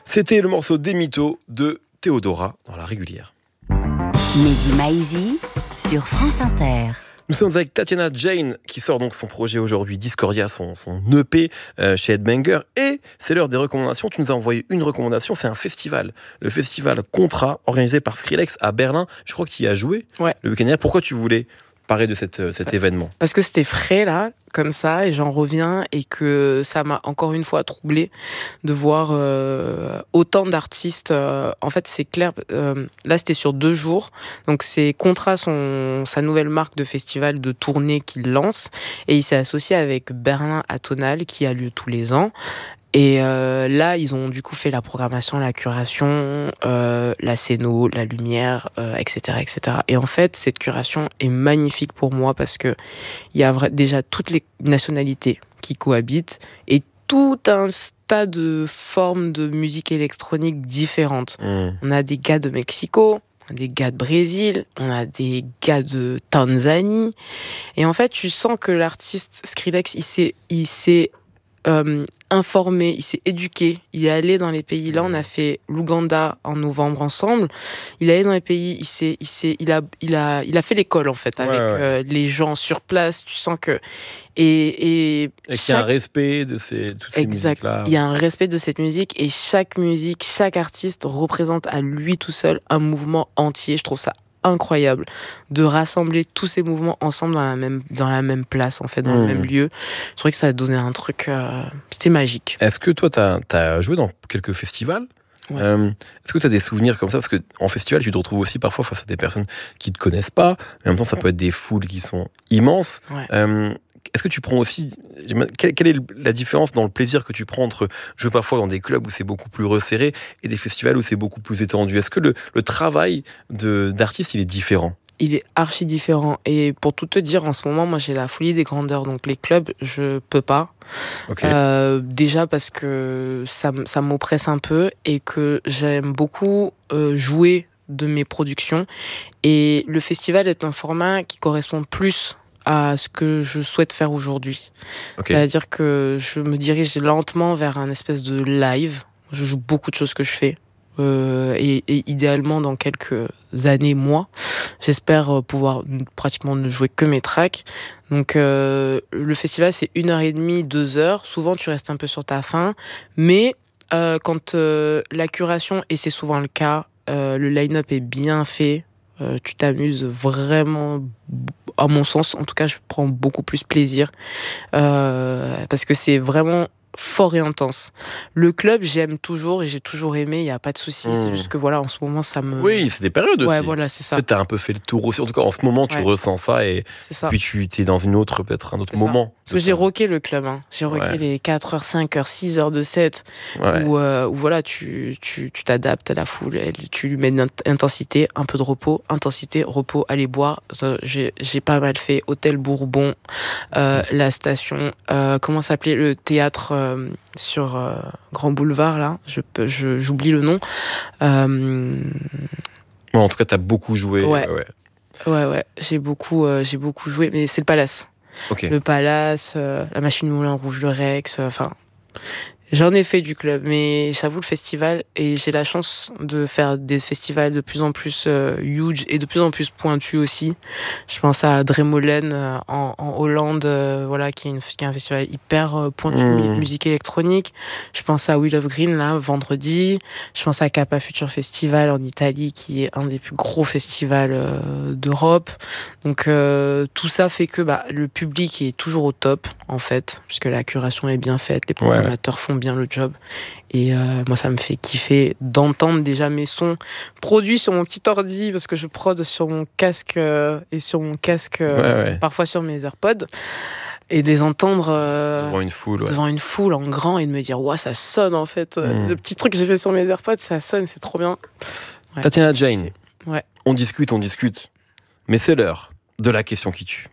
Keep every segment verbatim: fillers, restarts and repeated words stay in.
C'était le morceau Des Mythos de Théodora dans La Régulière. Mehdi Maizi sur France Inter. Nous sommes avec Tatiana Jane qui sort donc son projet aujourd'hui, Discordia, son, son E P euh, chez Headbanger. Et c'est l'heure des recommandations. Tu nous as envoyé une recommandation, c'est un festival. Le festival Contra, organisé par Skrillex à Berlin. Je crois que tu y as joué ouais. le week-end dernier. Pourquoi tu voulais parler de cette, cet événement? Parce que c'était frais là, comme ça, et j'en reviens, et que ça m'a encore une fois troublée de voir euh, autant d'artistes. Euh, en fait, c'est clair, euh, là c'était sur deux jours, donc c'est Contra, son, sa nouvelle marque de festival de tournée qu'il lance, et il s'est associé avec Berlin Atonal qui a lieu tous les ans. Et euh, là, ils ont du coup fait la programmation, la curation, euh, la scéno, la lumière, euh, et cetera, et cetera. Et en fait, cette curation est magnifique pour moi parce que il y a vra- déjà toutes les nationalités qui cohabitent et tout un tas de formes de musique électronique différentes. Mmh. On a des gars de Mexico, on a des gars de Brésil, on a des gars de Tanzanie. Et en fait, tu sens que l'artiste Skrillex, il s'est, il s'est Euh, informé, il s'est éduqué, il est allé dans les pays. Là, on a fait l'Ouganda en novembre ensemble. Il est allé dans les pays, il s'est, il s'est, il a, il a, il a fait l'école en fait avec ouais, ouais. Euh, les gens sur place. Tu sens que et et, et chaque... qu'il y a un respect de ces toutes ces exact. musiques-là. Il y a un respect de cette musique et chaque musique, chaque artiste représente à lui tout seul un mouvement entier. Je trouve ça incroyable de rassembler tous ces mouvements ensemble dans la même, dans la même place, en fait, dans mmh. le même lieu. Je trouvais que ça a donné un truc... Euh, c'était magique. Est-ce que toi, tu as joué dans quelques festivals ? Ouais. Euh, est-ce que tu as des souvenirs comme ça? Parce qu'en festival, tu te retrouves aussi parfois face à des personnes qui ne te connaissent pas, mais en même temps, ça peut être des foules qui sont immenses. Ouais. Euh, est-ce que tu prends aussi... Quelle, quelle est la différence dans le plaisir que tu prends entre jouer parfois dans des clubs où c'est beaucoup plus resserré et des festivals où c'est beaucoup plus étendu? Est-ce que le, le travail de, d'artiste, il est différent? Il est archi différent. Et pour tout te dire, en ce moment, moi, j'ai la folie des grandeurs. Donc, les clubs, je peux pas. Okay. Euh, déjà parce que ça, ça m'oppresse un peu et que j'aime beaucoup euh, jouer de mes productions. Et le festival est un format qui correspond plus à ce que je souhaite faire aujourd'hui. Okay. C'est-à-dire que je me dirige lentement vers un espèce de live. Je joue beaucoup de choses que je fais. Euh, et, et idéalement, dans quelques années, mois, j'espère pouvoir pratiquement ne jouer que mes tracks. Donc, euh, le festival, c'est une heure et demie, deux heures. Souvent, tu restes un peu sur ta faim. Mais euh, quand euh, la curation, et c'est souvent le cas, euh, le line-up est bien fait, euh, tu t'amuses vraiment, à mon sens, en tout cas, je prends beaucoup plus plaisir. Euh, parce que c'est vraiment fort et intense. Le club, j'aime toujours et j'ai toujours aimé, il n'y a pas de souci. Mmh. C'est juste que voilà, en ce moment, ça me... Oui, c'est des périodes aussi. Ouais, voilà, c'est ça. Peut-être tu as un peu fait le tour aussi. En tout cas, en ce moment, tu ouais. ressens ça et ça. Puis tu es dans une autre, peut-être un autre c'est moment. Parce que j'ai rocké le club. Hein. J'ai rocké ouais. les quatre heures, cinq heures, six heures de set ouais. où, euh, où voilà, tu, tu, tu t'adaptes à la foule, tu lui mets une intensité, un peu de repos, intensité, repos, aller boire. Ça, j'ai, j'ai pas mal fait Hôtel Bourbon, euh, mmh. la station, euh, comment s'appelait le théâtre euh, sur euh, Grand Boulevard, là, je, je, j'oublie le nom. Euh... Bon, en tout cas, t'as beaucoup joué. Ouais, ouais, ouais, ouais. J'ai beaucoup, euh, j'ai beaucoup joué, mais c'est le Palace. Okay. Le Palace, euh, la Machine Moulin Rouge de Rex, enfin... Euh, J'en ai fait du club, mais j'avoue le festival, et j'ai la chance de faire des festivals de plus en plus euh, huge et de plus en plus pointus aussi. Je pense à Dremolen euh, en, en Hollande, euh, voilà, qui est, une, qui est un festival hyper euh, pointu de mmh. musique électronique. Je pense à Wheel of Green, là, vendredi. Je pense à Kappa Future Festival en Italie, qui est un des plus gros festivals euh, d'Europe. Donc euh, tout ça fait que bah, le public est toujours au top, en fait, puisque la curation est bien faite, les programmateurs ouais. font bien le job et euh, moi ça me fait kiffer d'entendre déjà mes sons produits sur mon petit ordi parce que je prod sur mon casque euh, et sur mon casque euh, ouais, ouais. parfois sur mes AirPods et les entendre euh, devant une foule ouais. devant une foule en grand et de me dire ouais ça sonne en fait mmh. le petit truc que j'ai fait sur mes AirPods ça sonne, c'est trop bien. ouais. Tatiana Jane, ouais. on discute on discute mais c'est l'heure de la question qui tue.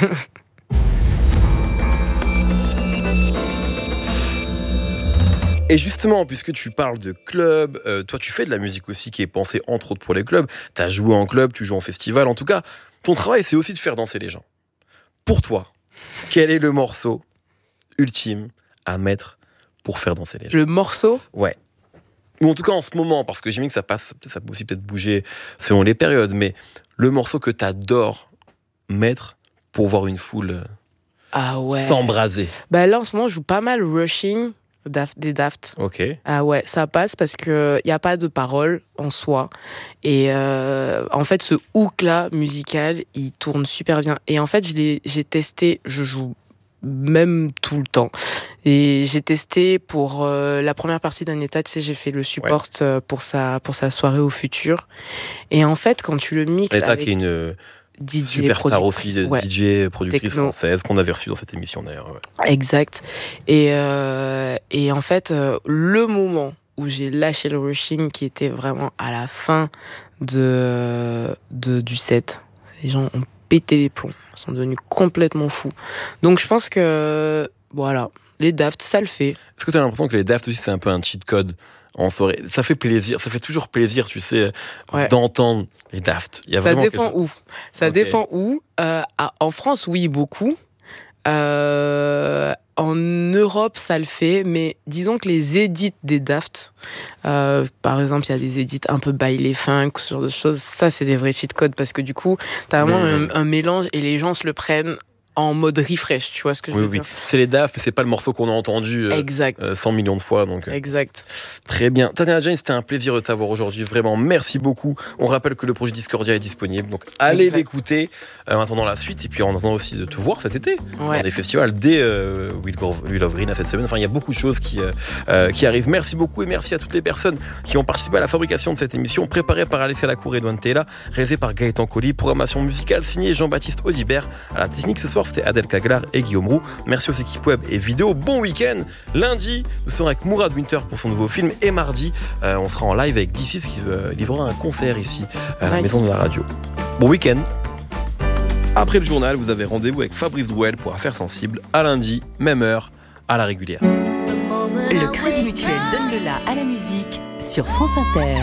Et justement, puisque tu parles de club, euh, toi tu fais de la musique aussi qui est pensée entre autres pour les clubs, tu as joué en club, tu joues en festival, en tout cas, ton travail c'est aussi de faire danser les gens. Pour toi, quel est le morceau ultime à mettre pour faire danser les gens? Le morceau ? Ouais. ou en tout cas en ce moment, parce que j'imagine que ça passe, ça peut aussi peut-être bouger selon les périodes, mais le morceau que t'adores mettre pour voir une foule Ah ouais. s'embraser. Bah là, en ce moment, je joue pas mal Rushing Daft, des Daft. Ok. Ah ouais, ça passe parce qu'il n'y a pas de paroles en soi. Et euh, en fait, ce hook-là, musical, il tourne super bien. Et en fait, je l'ai, j'ai testé, je joue même tout le temps. Et j'ai testé pour euh, la première partie d'un état, tu sais, j'ai fait le support ouais. euh, pour, sa, pour sa soirée au futur. Et en fait, quand tu le mixes L'état avec... qui est une... D J superstar aussi, ouais. D J productrice Techno. Française qu'on avait reçue dans cette émission d'ailleurs. Ouais. Exact. Et, euh, et en fait, euh, le moment où j'ai lâché le rushing qui était vraiment à la fin de, de, du set, les gens ont pété les plombs, ils sont devenus complètement fous. Donc je pense que, voilà, les Daft, ça le fait. Est-ce que tu as l'impression que les Daft aussi, c'est un peu un cheat code en soirée? Ça fait plaisir, ça fait toujours plaisir, tu sais, ouais. d'entendre les Daft. Il y a ça vraiment dépend quelque chose... où. Ça okay. dépend où. Euh, à, en France, oui, beaucoup. Euh, en Europe, ça le fait, mais disons que les edits des Daft, euh, par exemple, il y a des edits un peu baile funk, ce genre de choses, ça, c'est des vrais cheat codes parce que du coup, t'as vraiment mmh. un, un mélange et les gens se le prennent en mode refresh, tu vois ce que je oui, veux oui. dire. C'est les Daft, mais c'est pas le morceau qu'on a entendu euh, exact. Euh, cent millions de fois. Donc, euh. Exact. Très bien. Tatiana Jane, c'était un plaisir de t'avoir aujourd'hui. Vraiment, merci beaucoup. On rappelle que le projet Discordia est disponible, donc allez exact. l'écouter euh, en attendant la suite. Et puis en attendant aussi de te voir cet été ouais. dans des festivals dès euh, Wheel of Green à cette semaine. Enfin, il y a beaucoup de choses qui, euh, euh, qui arrivent. Merci beaucoup et merci à toutes les personnes qui ont participé à la fabrication de cette émission, préparée par Alexia Lacour et Edouane Tella, réalisée par Gaëtan Colli, programmation musicale signée Jean-Baptiste Audibert. À la technique ce soir, c'était Adèle Caglar et Guillaume Roux. Merci aux équipes web et vidéo. Bon week-end. Lundi, nous serons avec Mourad Winter pour son nouveau film. Et mardi, euh, on sera en live avec D six qui euh, livrera un concert ici à la nice. Maison de la radio. Bon week-end. Après le journal, vous avez rendez-vous avec Fabrice Drouel pour Affaires sensibles. À lundi, même heure, à la régulière. Le Crédit Mutuel donne le la à la musique sur France Inter.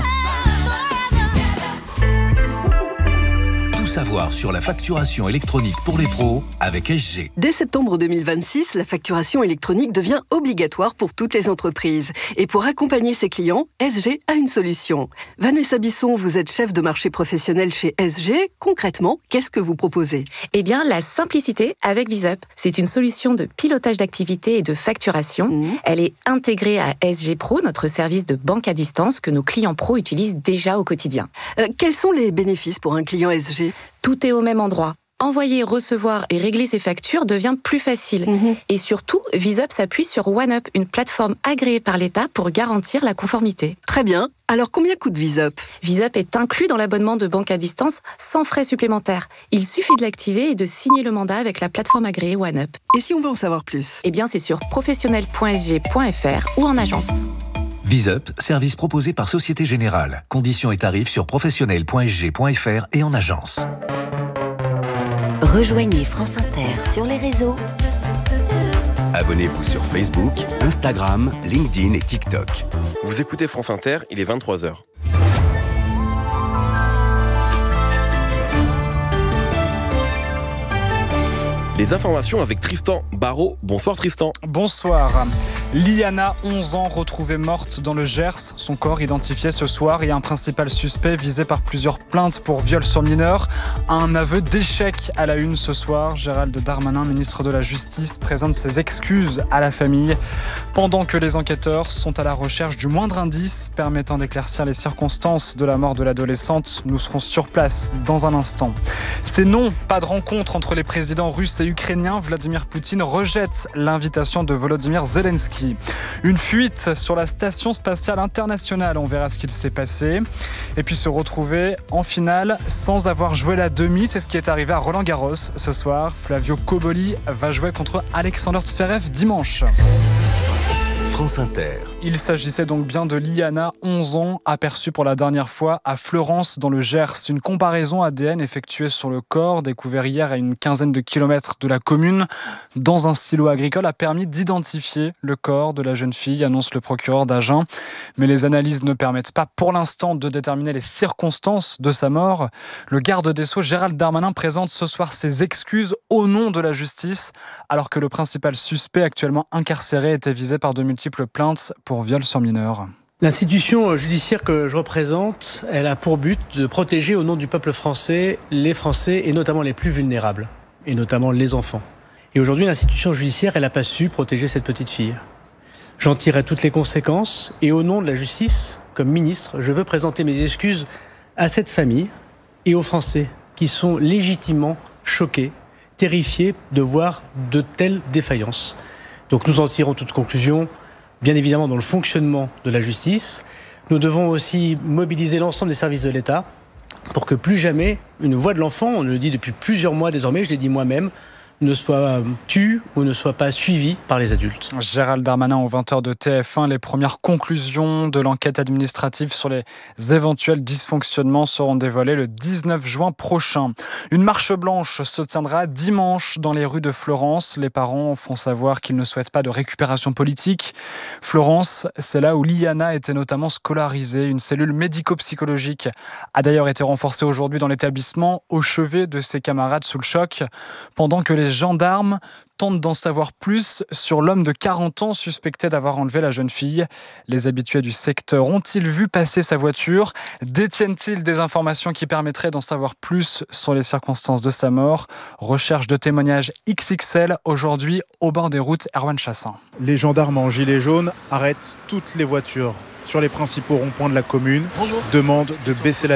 Savoir sur la facturation électronique pour les pros avec S G. Dès septembre deux mille vingt-six, la facturation électronique devient obligatoire pour toutes les entreprises. Et pour accompagner ses clients, S G a une solution. Vanessa Bisson, vous êtes chef de marché professionnel chez S G. Concrètement, qu'est-ce que vous proposez ? Eh bien, la simplicité avec VisUp. C'est une solution de pilotage d'activité et de facturation. Mmh. Elle est intégrée à S G Pro, notre service de banque à distance que nos clients pros utilisent déjà au quotidien. Euh, quels sont les bénéfices pour un client S G ? Tout est au même endroit. Envoyer, recevoir et régler ses factures devient plus facile. Mmh. Et surtout, VisUp s'appuie sur OneUp, une plateforme agréée par l'État pour garantir la conformité. Très bien. Alors, combien coûte VisUp ? VisUp est inclus dans l'abonnement de banque à distance sans frais supplémentaires. Il suffit de l'activer et de signer le mandat avec la plateforme agréée OneUp. Et si on veut en savoir plus ? Eh bien, c'est sur professionnel point s g point f r ou en agence. VisUp, service proposé par Société Générale. Conditions et tarifs sur professionnel point s g point f r et en agence. Rejoignez France Inter sur les réseaux. Abonnez-vous sur Facebook, Instagram, LinkedIn et TikTok. Vous écoutez France Inter, il est vingt-trois heures. Les informations avec Tristan Barraud. Bonsoir Tristan. Bonsoir. Liana, onze ans, retrouvée morte dans le Gers. Son corps identifié ce soir et un principal suspect visé par plusieurs plaintes pour viol sur mineur. Un aveu d'échec à la une ce soir. Gérald Darmanin, ministre de la Justice, présente ses excuses à la famille. Pendant que les enquêteurs sont à la recherche du moindre indice permettant d'éclaircir les circonstances de la mort de l'adolescente, nous serons sur place dans un instant. C'est non, pas de rencontre entre les présidents russes et ukrainiens. Vladimir Poutine rejette l'invitation de Volodymyr Zelensky. Une fuite sur la station spatiale internationale, on verra ce qu'il s'est passé. Et puis se retrouver en finale sans avoir joué la demi, c'est ce qui est arrivé à Roland Garros ce soir. Flavio Cobolli va jouer contre Alexander Zverev dimanche. France Inter. Il s'agissait donc bien de Liana, onze ans, aperçue pour la dernière fois à Fleurance dans le Gers. Une comparaison A D N effectuée sur le corps, découvert hier à une quinzaine de kilomètres de la commune, dans un silo agricole, a permis d'identifier le corps de la jeune fille, annonce le procureur d'Agen. Mais les analyses ne permettent pas pour l'instant de déterminer les circonstances de sa mort. Le garde des Sceaux, Gérald Darmanin, présente ce soir ses excuses au nom de la justice, alors que le principal suspect actuellement incarcéré était visé par de multiples plaintes pour viol sur mineur. L'institution judiciaire que je représente, elle a pour but de protéger au nom du peuple français les Français et notamment les plus vulnérables, et notamment les enfants. Et aujourd'hui, l'institution judiciaire, elle n'a pas su protéger cette petite fille. J'en tirerai toutes les conséquences et au nom de la justice, comme ministre, je veux présenter mes excuses à cette famille et aux Français qui sont légitimement choqués, terrifiés de voir de telles défaillances. Donc nous en tirons toutes conclusions, bien évidemment dans le fonctionnement de la justice. Nous devons aussi mobiliser l'ensemble des services de l'État pour que plus jamais une voix de l'enfant, on le dit depuis plusieurs mois désormais, je l'ai dit moi-même, ne soit tue ou ne soit pas suivie par les adultes. Gérald Darmanin aux vingt heures de T F un. Les premières conclusions de l'enquête administrative sur les éventuels dysfonctionnements seront dévoilées le dix-neuf juin prochain. Une marche blanche se tiendra dimanche dans les rues de Florence. Les parents font savoir qu'ils ne souhaitent pas de récupération politique. Florence, c'est là où Liana était notamment scolarisée. Une cellule médico-psychologique a d'ailleurs été renforcée aujourd'hui dans l'établissement au chevet de ses camarades sous le choc, pendant que les Les gendarmes tentent d'en savoir plus sur l'homme de quarante ans suspecté d'avoir enlevé la jeune fille. Les habitués du secteur ont-ils vu passer sa voiture ? Détiennent-ils des informations qui permettraient d'en savoir plus sur les circonstances de sa mort ? Recherche de témoignages X X L aujourd'hui au bord des routes. Erwan Chassin. Les gendarmes en gilet jaune arrêtent toutes les voitures sur les principaux ronds-points de la commune. Bonjour. Demandent de baisser la